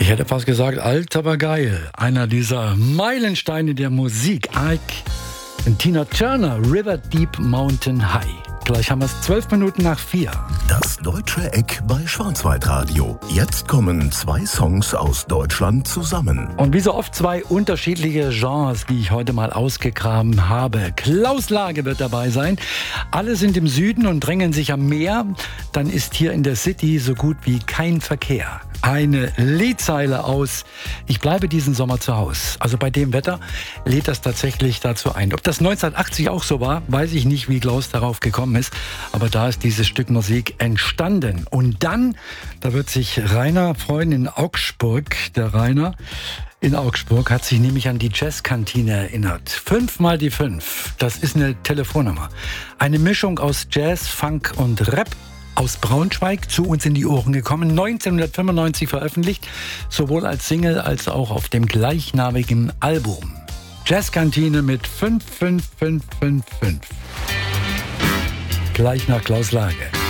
Ich hätte fast gesagt, alt, aber geil. Einer dieser Meilensteine der Musik. Ike und Tina Turner, River Deep Mountain High. Gleich haben wir es 12 Minuten nach 4. Das deutsche Eck bei Schwarzwaldradio. Jetzt kommen 2 Songs aus Deutschland zusammen. Und wie so oft 2 unterschiedliche Genres, die ich heute mal ausgegraben habe. Klaus Lage wird dabei sein. Alle sind im Süden und drängen sich am Meer. Dann ist hier in der City so gut wie kein Verkehr. Eine Liedzeile aus Ich bleibe diesen Sommer zu Hause. Also bei dem Wetter lädt das tatsächlich dazu ein. Ob das 1980 auch so war, weiß ich nicht, wie Klaus darauf gekommen ist. Aber da ist dieses Stück Musik entstanden. Und dann, da wird sich Rainer freuen in Augsburg. Der Rainer in Augsburg hat sich nämlich an die Jazzkantine erinnert. 5 mal die 5, das ist eine Telefonnummer. Eine Mischung aus Jazz, Funk und Rap. Aus Braunschweig zu uns in die Ohren gekommen, 1995 veröffentlicht, sowohl als Single als auch auf dem gleichnamigen Album. Jazzkantine mit 55555. Gleich nach Klaus Lage.